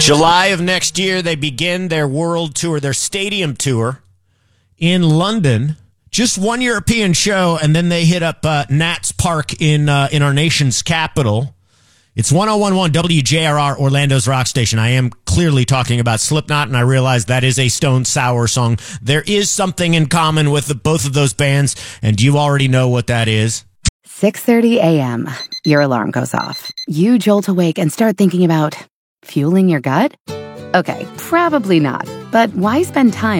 July of next year, they begin their world tour, their stadium tour in London. Just one European show, and then they hit up Nats Park in our nation's capital. It's 101.1 WJRR, Orlando's rock station. I am clearly talking about Slipknot, and I realize that is a Stone Sour song. There is something in common with both of those bands, and you already know what that is. 6:30 a.m. Your alarm goes off. You jolt awake and start thinking about fueling your gut? Okay, probably not. But why spend time